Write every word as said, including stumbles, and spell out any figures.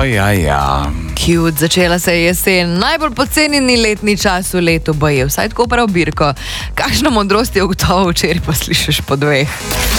O, ja, ja. Cute, začela se je jesen, najbolj pocenjeni letni čas v letu, baje, vsaj tako prav Birko. Kakšno modrost je gotovo včeraj, pa slišiš po dveh.